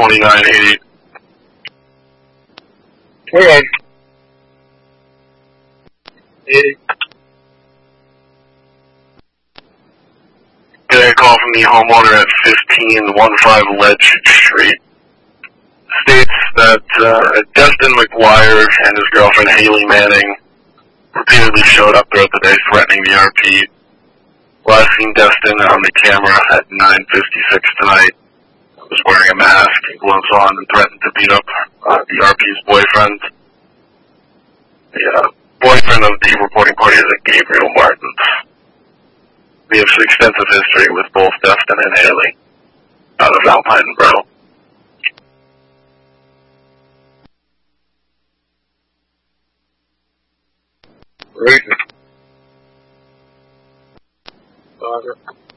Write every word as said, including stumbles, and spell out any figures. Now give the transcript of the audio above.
twenty-nine eighty. Alright. Hey. Getting a call from the homeowner at fifteen fifteen Ledge Street. States that uh, Destin McGuire and his girlfriend Haley Manning repeatedly showed up throughout the day threatening the R P. Last seen Destin on the camera at nine fifty-six tonight. Was wearing a mask and gloves on and threatened to beat up uh, the R P's boyfriend. The uh, boyfriend of the reporting party is Gabriel Martins. We have extensive history with both Destin and Haley out of Alpine Borough. Right. Roger.